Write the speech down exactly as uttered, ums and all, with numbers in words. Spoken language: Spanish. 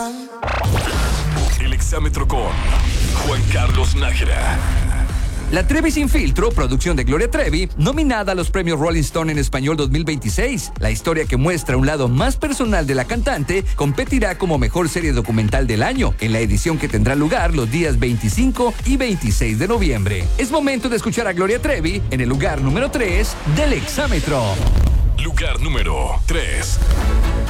El exámetro con Juan Carlos Nájera. La Trevi Sin Filtro, producción de Gloria Trevi, nominada a los premios Rolling Stone en Español dos mil veintiséis. La historia que muestra un lado más personal de la cantante competirá como mejor serie documental del año, en la edición que tendrá lugar los días veinticinco y veintiséis de noviembre. Es momento de escuchar a Gloria Trevi en el lugar número tres del exámetro. Lugar número tres.